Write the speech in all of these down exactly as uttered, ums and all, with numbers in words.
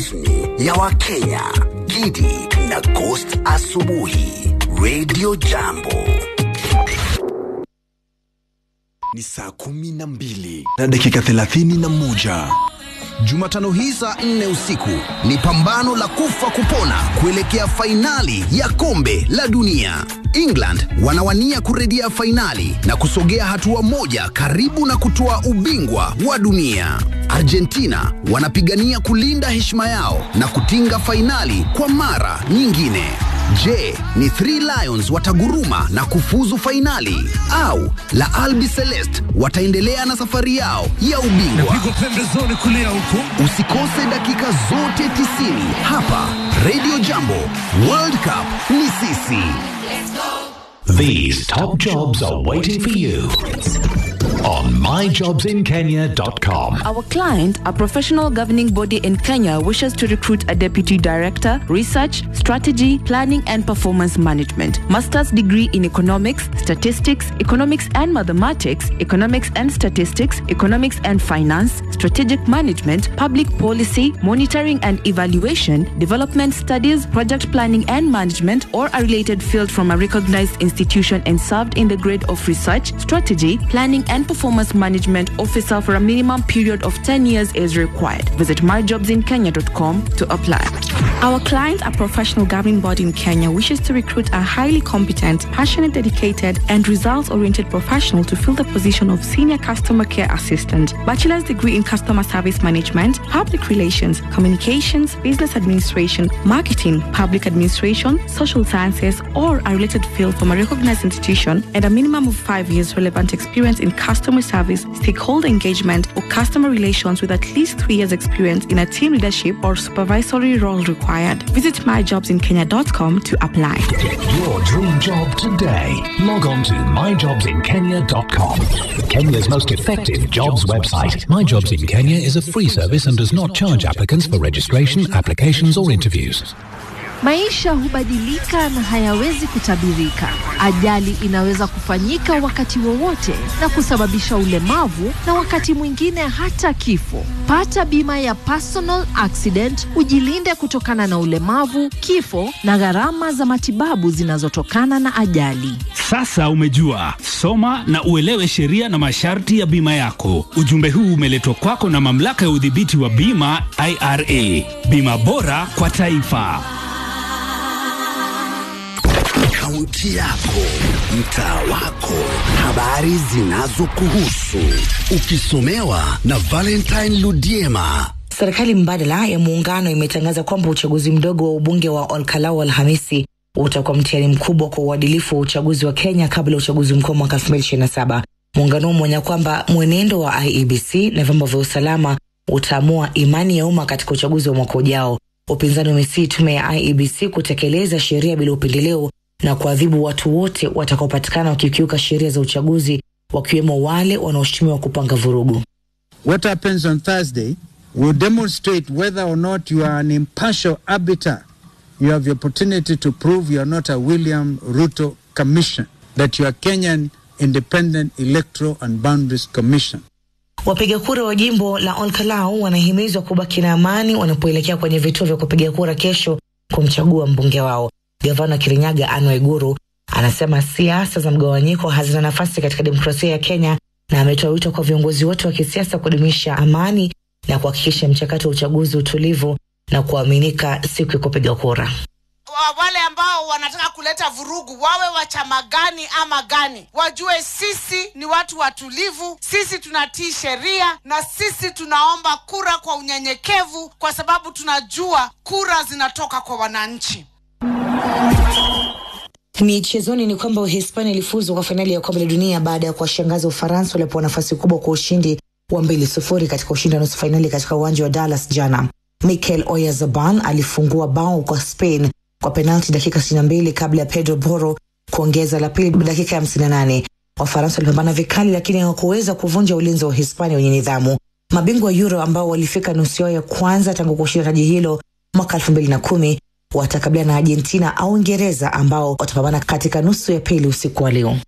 rasmi ya Wakenya, Gidi na Ghost asubuhi. Radio Jambo. Ni saa kumi na mbili na dakika thelathini na moja. Jumatano hii saa nne usiku ni pambano la kufa kupona kuelekea fainali ya kombe la dunia. England wanawania kurejea fainali na kusogea hatua moja karibu na kutoa ubingwa wa dunia. Argentina wanapigania kulinda heshima yao na kutinga fainali kwa mara nyingine. Je, ni Three Lions wataguruma na kufuzu fainali au La Albi Celeste wataendelea na safari yao ya ubingwa? Usikose dakika zote tisini hapa Radio Jambo. World Cup ni sisi. These top jobs are waiting for you on my jobs in kenya dot com. Our client, a professional governing body in Kenya, wishes to recruit a deputy director, research, strategy, planning and performance management. Master's degree in economics, statistics, economics and mathematics, economics and statistics, economics and finance, strategic management, public policy, monitoring and evaluation, development studies, project planning and management, or a related field from a recognized institution and served in the grade of research, strategy, planning and performance management officer for a minimum period of ten years is required. Visit my jobs in kenya dot com to apply. Our client, a professional governing body in Kenya, wishes to recruit a highly competent, passionate, dedicated, and results-oriented professional to fill the position of Senior Customer Care Assistant. Bachelor's degree in Customer Service Management, Public Relations, Communications, Business Administration, Marketing, Public Administration, Social Sciences, or a related field from a recognized institution, and a minimum of five years relevant experience in customer service, stakeholder engagement, or customer relations with at least three years experience in a team leadership or supervisory role required. Visit my jobs in kenya dot com to apply. Get your dream job today. Log on to my jobs in kenya dot com. Kenya's most effective jobs website. My Jobs in Kenya is a free service and does not charge applicants for registration, applications or interviews. Maisha hubadilika na hayawezi kutabirika. Ajali inaweza kufanyika wakati wowote na kusababisha ulemavu na wakati mwingine hata kifo. Pata bima ya personal accident, ujilinde kutokana na ulemavu, kifo na gharama za matibabu zinazotokana na ajali. Sasa umejua, soma na uelewe sheria na masharti ya bima yako. Ujumbe huu umeletwa kwako na Mamlaka ya Udhibiti wa Bima I R A. Bima bora kwa taifa. Kaunti yako, mtaa wako, habari zinazokuhusu, ukisomewa na Valentine Ludiema. Serikali mbadala ya muungano imetangaza kwamba uchaguzi mdogo wa ubunge wa Olkalau Alhamisi utakuwa mtihani mkubwa kwa uadilifu wa uchaguzi wa Kenya kabla ya uchaguzi mkuu mwaka elfu mbili ishirini na saba. Muungano umeonya kwamba mwenendo wa I E B C na vyombo vya usalama utaamua imani ya umma katika uchaguzi wa mwaka ujao. Upinzani umesii tume ya I E B C kutekeleza sheria bila upendeleo na kuadhibu watu wote watakaopatikana wakikiuka sheria za uchaguzi, wakiwemo wale wanaoshutumiwa kupanga vurugu. What happens on Thursday will demonstrate whether or not you are an impartial arbiter. You have the opportunity to prove you are not a William Ruto Commission, that you are Kenyan Independent Electoral and Boundaries Commission. Wapiga kura wa jimbo la Olkalau wanahimizwa kubaki na amani wanapoelekea kwenye vituo vya kupiga kura kesho kumchagua mbunge wao. Gavana Kirinyaga Anne Waiguru anasema siasa za mgawanyiko hazina nafasi katika demokrasia ya Kenya, na ametoa wito kwa viongozi wote wa kisiasa kudumisha amani na kuhakikisha mchakato wa uchaguzi utulivu na kuaminika siku ya kupiga kura. Wale ambao wanataka kuleta vurugu, wawe wa chama gani ama gani, wajue sisi ni watu watulivu, sisi tunatii sheria na sisi tunaomba kura kwa unyenyekevu, kwa sababu tunajua kura zinatoka kwa wananchi. Michezoni ni kwamba Uhispania ilifuzu kwa finali ya kombe la dunia baada ya kuwashangaza Ufaransa walipokuwa nafasi kubwa kwa ushindi wa mbili sufuri katika ushindi wa nusu finali katika uwanja wa Dallas jana. Mikel Oyarzabal alifungua bao kwa Spain kwa penalti dakika sitini na mbili kabla ya Pedro Porro kuongeza la pili dakika ya hamsini na nane. Wafaransa walipambana vikali lakini hawakuweza kuvunja ulinzi wa Uhispania wenye nidhamu. Mabingwa wa Euro ambao walifika nusu yao ya kwanza tangu kushinda taji hilo mwaka elfu mbili na kumi watakabiliana na Argentina au Uingereza ambao watapambana katika nusu ya pili usiku wa leo.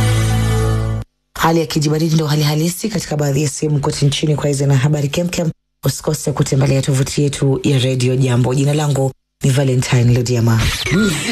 Hali ya kijibaridi ndio hali halisi katika baadhi ya sehemu kote nchini. Kwa hizo na habari kemkem, Usikose kutembelea tovuti yetu ya Radio Jambo. Jina langu ni Valentine Lodiama.